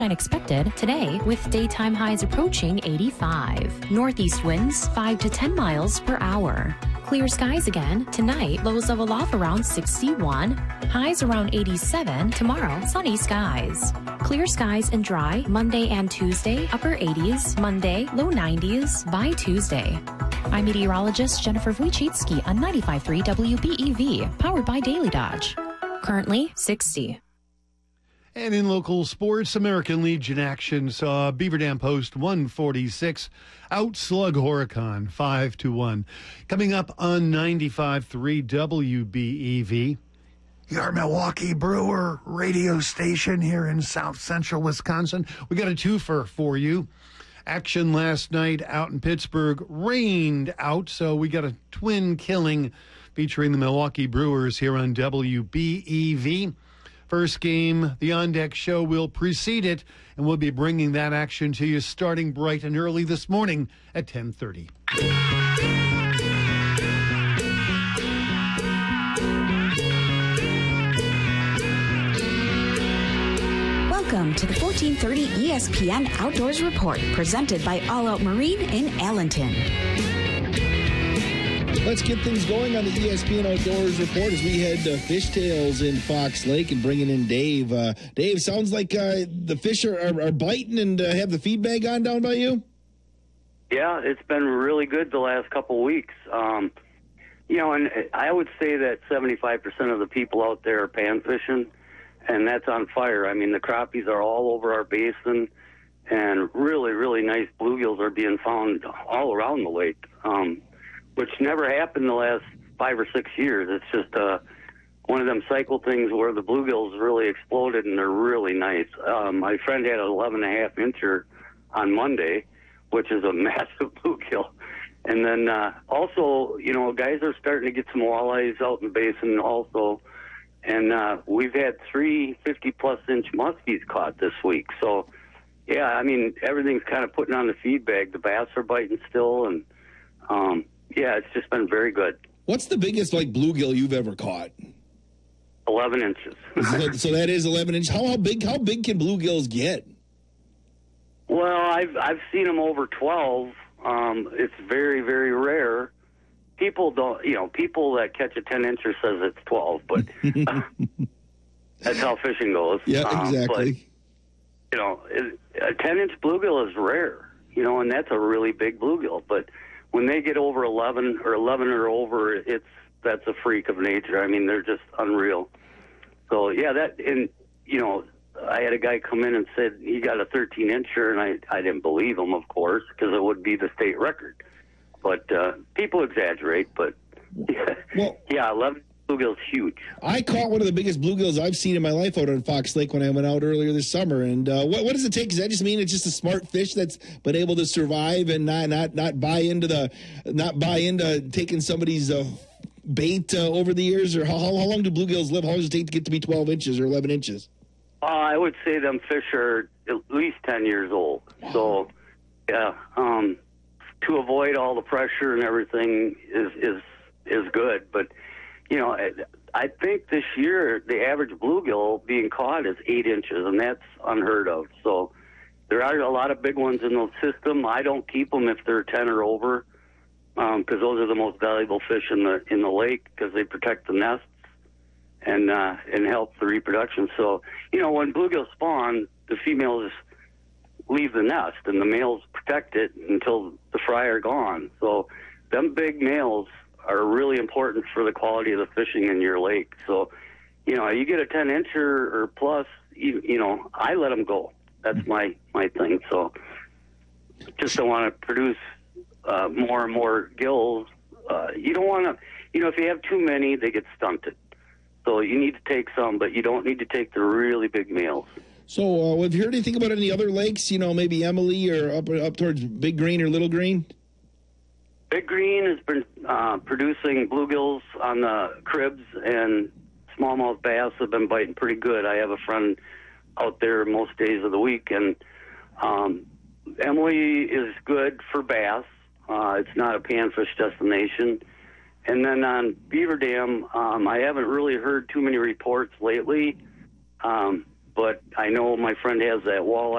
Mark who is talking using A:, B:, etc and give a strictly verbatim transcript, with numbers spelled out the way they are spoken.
A: Expected today with daytime highs approaching eighty-five. Northeast winds five to ten miles per hour. Clear skies again tonight. Lows level off around sixty-one. Highs around eighty-seven. Tomorrow, sunny skies. Clear skies and dry Monday and Tuesday. Upper eighties. Monday, low nineties by Tuesday. I'm meteorologist Jennifer Wojcicki on ninety-five point three W B E V, powered by Daily Dodge. Currently sixty.
B: And in local sports, American Legion action saw Beaver Dam Post one forty-six outslug Horicon five to one. Coming up on ninety-five point three W B E V.
C: Your Milwaukee Brewer radio station here in South Central Wisconsin.
B: We got a twofer for you. Action last night out in Pittsburgh rained out, so we got a twin killing featuring the Milwaukee Brewers here on W B E V. First game, the On Deck Show will precede it, and we'll be bringing that action to you starting bright and early this morning at ten thirty.
D: Welcome to the fourteen thirty E S P N Outdoors Report, presented by All Out Marine in Allenton.
E: Let's get things going on the E S P N Outdoors Report as we head to Fishtails in Fox Lake and bringing in Dave. Uh, Dave, sounds like uh, the fish are, are, are biting and uh, have the feed bag on down by you?
F: Yeah, it's been really good the last couple weeks. Um, you know, and I would say that seventy-five percent of the people out there are pan fishing, and that's on fire. I mean, the crappies are all over our basin, and really, really nice bluegills are being found all around the lake. Um which never happened the last five or six years. It's just uh, one of them cycle things where the bluegills really exploded, and they're really nice. Um, my friend had an eleven and a half incher on Monday, which is a massive bluegill. And then uh, also, you know, guys are starting to get some walleyes out in the basin also. And uh, we've had three fifty-plus inch muskies caught this week. So, yeah, I mean, everything's kind of putting on the feed bag. The bass are biting still, and um, yeah, it's just been very good.
E: What's the biggest, like, bluegill you've ever caught?
F: eleven inches.
E: so, so that is eleven inches. How, how big How big can bluegills get?
F: Well, I've I've seen them over twelve. Um, it's very, very rare. People don't, you know, people that catch a ten incher says it's twelve, but uh, that's how fishing goes.
E: Yeah, exactly.
F: Um, but, you know, it, a ten inch bluegill is rare, you know, and that's a really big bluegill, but when they get over eleven or eleven or over, it's that's a freak of nature. I mean, they're just unreal. So yeah, that and you know, I had a guy come in and said he got a thirteen incher, and I I didn't believe him, of course, because it would be the state record. But uh, people exaggerate. But yeah,
E: well,
F: yeah, eleven bluegill's huge.
E: I caught one of the biggest bluegills I've seen in my life out on Fox Lake when I went out earlier this summer. And uh, what, what does it take? Does that just mean it's just a smart fish that's been able to survive and not not not buy into the not buy into taking somebody's uh, bait uh, over the years? Or how, how long do bluegills live? How long does it take to get to be twelve inches or eleven inches?
F: Uh, I would say them fish are at least ten years old. Wow. So yeah, um, to avoid all the pressure and everything is is is good, but. You know, I think this year the average bluegill being caught is eight inches, and that's unheard of. So there are a lot of big ones in the system. I don't keep them if they're ten or over, because um, those are the most valuable fish in the in the lake because they protect the nests and uh, and help the reproduction. So you know, when bluegill spawn, the females leave the nest, and the males protect it until the fry are gone. So them big males are really important for the quality of the fishing in your lake. So, you know, you get a ten incher or plus, you, you know, I let them go. That's my, my thing. So just don't want to produce uh, more and more gills. Uh, you don't want to, you know, if you have too many, they get stunted. So you need to take some, but you don't need to take the really big males.
E: So uh, have you heard anything about any other lakes, you know, maybe Emily or up, up towards Big Green or Little Green?
F: Big Green has been uh, producing bluegills on the cribs, and smallmouth bass have been biting pretty good. I have a friend out there most days of the week, and um, Emily is good for bass. Uh, it's not a panfish destination. And then on Beaver Dam, um, I haven't really heard too many reports lately. Um, but I know my friend has that walleye